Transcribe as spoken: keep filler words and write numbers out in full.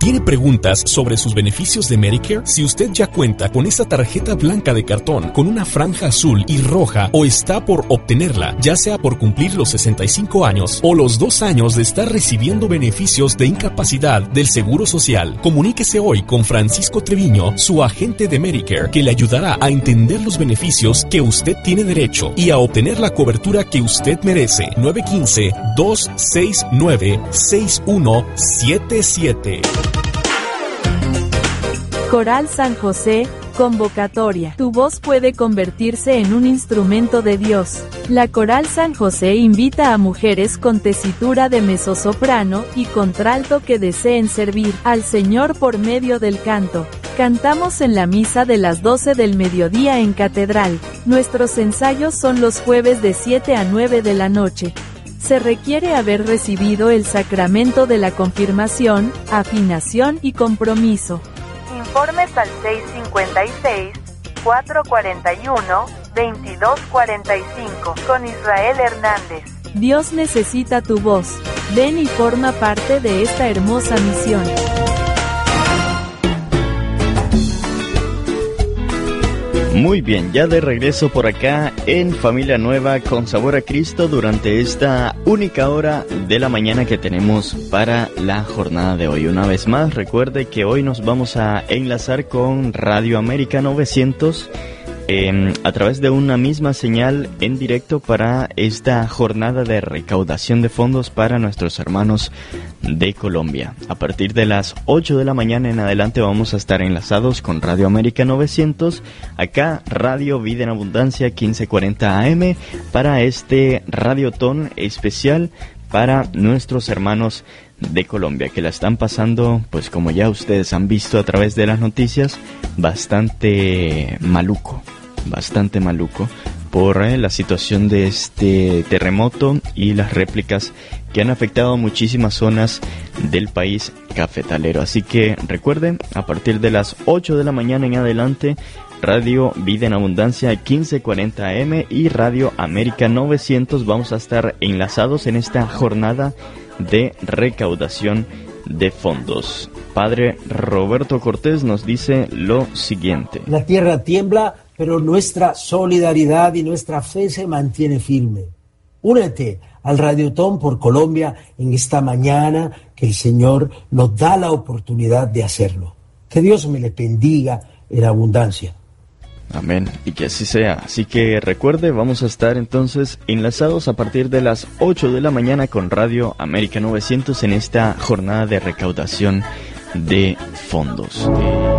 ¿Tiene preguntas sobre sus beneficios de Medicare? Si usted ya cuenta con esa tarjeta blanca de cartón con una franja azul y roja o está por obtenerla, ya sea por cumplir los sesenta y cinco años o los dos años de estar recibiendo beneficios de incapacidad del Seguro Social, comuníquese hoy con Francisco Treviño, su agente de Medicare, que le ayudará a entender los beneficios que usted tiene derecho y a obtener la cobertura que usted merece. nueve uno cinco, dos seis nueve, seis uno siete siete. Coral San José, convocatoria. Tu voz puede convertirse en un instrumento de Dios. La Coral San José invita a mujeres con tesitura de mezzosoprano y contralto que deseen servir al Señor por medio del canto. Cantamos en la misa de las doce del mediodía en Catedral. Nuestros ensayos son los jueves de siete a nueve de la noche. Se requiere haber recibido el sacramento de la confirmación, afinación y compromiso. Informes al seis cinco seis, cuatro cuatro uno, veintidós cuarenta y cinco con Israel Hernández. Dios necesita tu voz. Ven y forma parte de esta hermosa misión. Muy bien, ya de regreso por acá en Familia Nueva con Sabor a Cristo durante esta única hora de la mañana que tenemos para la jornada de hoy. Una vez más, recuerde que hoy nos vamos a enlazar con Radio América novecientos eh, a través de una misma señal en directo para esta jornada de recaudación de fondos para nuestros hermanos de Colombia. A partir de las ocho de la mañana en adelante vamos a estar enlazados con Radio América novecientos, acá Radio Vida en Abundancia quince cuarenta A M, para este radiotón especial para nuestros hermanos de Colombia, que la están pasando, pues como ya ustedes han visto a través de las noticias, bastante maluco, bastante maluco por eh, la situación de este terremoto y las réplicas que han afectado a muchísimas zonas del país cafetalero. Así que recuerden, a partir de las ocho de la mañana en adelante, Radio Vida en Abundancia quince cuarenta A M y Radio América novecientos vamos a estar enlazados en esta jornada de recaudación de fondos. Padre Roberto Cortés nos dice lo siguiente: la tierra tiembla, pero nuestra solidaridad y nuestra fe se mantiene firme. Únete al Radiotón por Colombia en esta mañana que el Señor nos da la oportunidad de hacerlo. Que Dios me le bendiga en abundancia. Amén, y que así sea. Así que recuerde, vamos a estar entonces enlazados a partir de las ocho de la mañana con Radio América novecientos en esta jornada de recaudación de fondos.